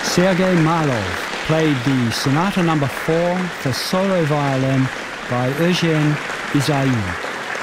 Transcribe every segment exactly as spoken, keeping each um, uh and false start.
Sergei Marlov played the Sonata Number four for solo violin by Eugene Isaïe.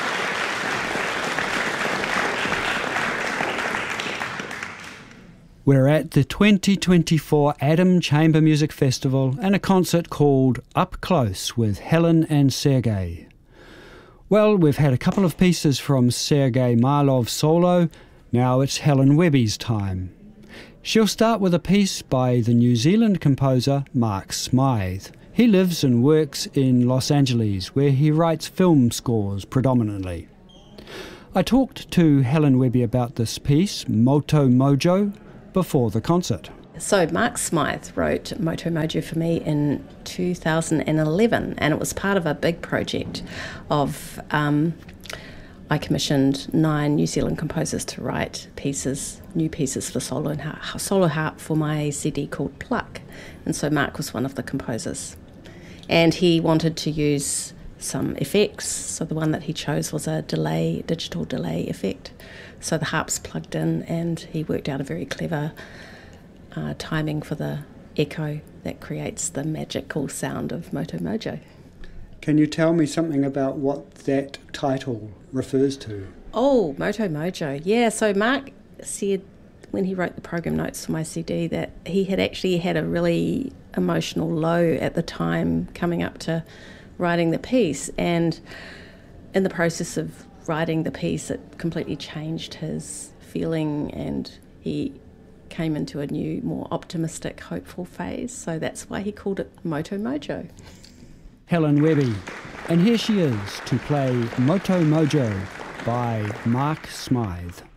We're at the twenty twenty-four Adam Chamber Music Festival and a concert called Up Close with Helen and Sergei. Well, we've had a couple of pieces from Sergei Marlov solo. Now it's Helen Webby's time. She'll start with a piece by the New Zealand composer Mark Smythe. He lives and works in Los Angeles, where he writes film scores predominantly. I talked to Helen Webby about this piece, Moto Mojo, before the concert. So Mark Smythe wrote Moto Mojo for me in two thousand eleven, and it was part of a big project of um, I commissioned nine New Zealand composers to write pieces, new pieces for solo and harp, solo harp for my C D called Pluck. And so Mark was one of the composers. And he wanted to use some effects. So the one that he chose was a delay, digital delay effect. So the harp's plugged in, and he worked out a very clever uh, timing for the echo that creates the magical sound of Moto Mojo. Can you tell me something about what that title refers to? Oh, Moto Mojo. Yeah, so Mark said when he wrote the program notes for my C D that he had actually had a really emotional low at the time coming up to writing the piece, and in the process of writing the piece it completely changed his feeling and he came into a new, more optimistic, hopeful phase. So that's why he called it Moto Mojo. Helen Webby, and here she is to play Moto Mojo by Mark Smythe.